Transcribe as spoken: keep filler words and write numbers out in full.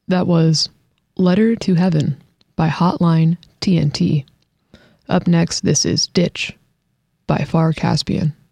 That was Letter to Heaven by Hotline T N T. Up next, this is Ditch by Far Caspian.